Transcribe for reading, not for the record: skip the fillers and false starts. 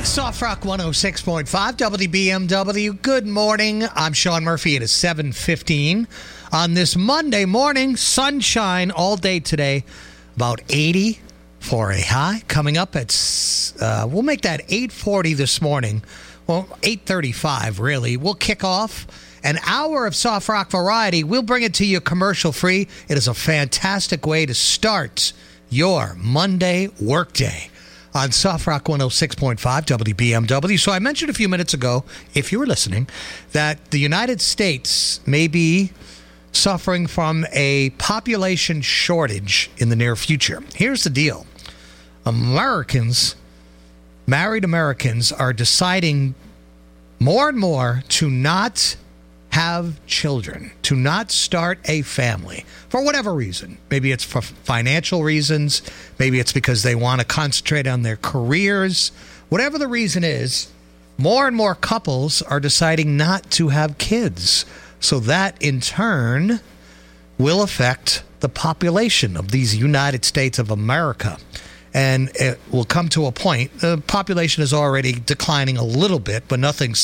Soft Rock 106.5 WBMW. Good morning. I'm Sean Murphy. It is 7:15 on this Monday morning. Sunshine all day today. About 80 for a high. Coming up at, we'll make that 8:40 this morning. Well, 8:35 really. We'll kick off an hour of Soft Rock variety. We'll bring it to you commercial free. It is a fantastic way to start your Monday workday on Soft Rock 106.5 WBMW. So I mentioned a few minutes ago, if you were listening, that the United States may be suffering from a population shortage in the near future. Here's the deal. Married Americans are deciding more and more to not have children, to not start a family, for whatever reason. Maybe it's for financial reasons. Maybe it's because they want to concentrate on their careers. Whatever the reason is, more and more couples are deciding not to have kids. So that, in turn, will affect the population of these United States of America. And it will come to a point, the population is already declining a little bit, but nothing